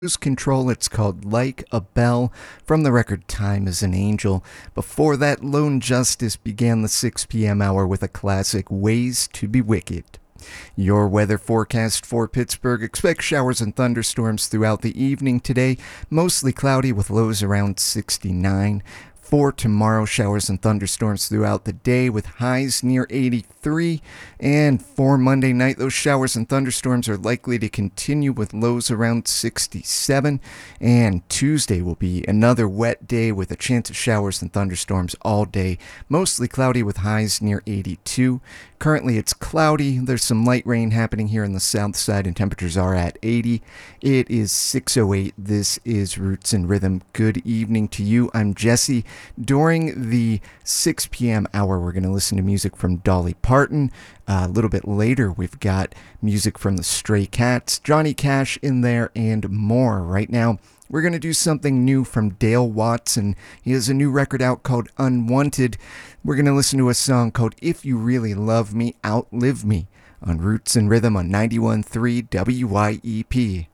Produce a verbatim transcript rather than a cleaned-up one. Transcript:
Lose Control. It's called Like a Bell from the record Time is an Angel. Before that, Lone Justice began the six p.m. hour with a classic, Ways to be Wicked. Your weather forecast for Pittsburgh: expect showers and thunderstorms throughout the evening today, mostly cloudy with lows around sixty-nine. For tomorrow, showers and thunderstorms throughout the day with highs near eighty-three. And for Monday night, those showers and thunderstorms are likely to continue with lows around sixty-seven. And Tuesday will be another wet day with a chance of showers and thunderstorms all day, mostly cloudy with highs near eighty-two. Currently it's cloudy. There's some light rain happening here in the south side and temperatures are at eighty. It is six oh eight. This is Roots and Rhythm. Good evening to you. I'm Jesse. During the six p.m. hour, we're going to listen to music from Dolly Parton. Uh, a little bit later, we've got music from the Stray Cats, Johnny Cash in there, and more. Right now, we're going to do something new from Dale Watson. He has a new record out called Unwanted. We're going to listen to a song called If You Really Love Me, Outlive Me on Roots and Rhythm on ninety-one point three W Y E P.